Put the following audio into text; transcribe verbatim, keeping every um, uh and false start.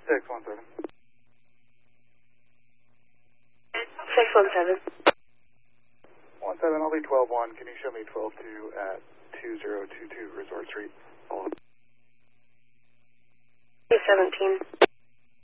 six one seven. six one seven. one seven, I'll be twelve one. Can you show me twelve two at two zero two two Resort Street? two seventeen.